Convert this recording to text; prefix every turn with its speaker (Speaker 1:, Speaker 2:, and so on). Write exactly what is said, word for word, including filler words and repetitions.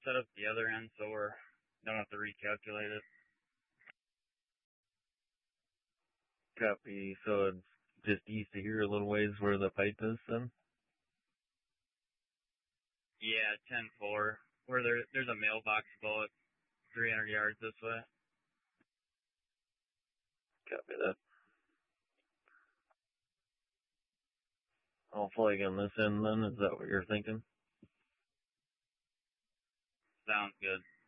Speaker 1: set up the other end so we're don't have to recalculate it.
Speaker 2: Copy. So it's just east of here a little ways where the pipe is then?
Speaker 1: Yeah, ten four. Where there, there's a mailbox about three hundred yards this way.
Speaker 2: Copy that. I'll flag on this end then, is that what you're thinking?
Speaker 1: Sounds good.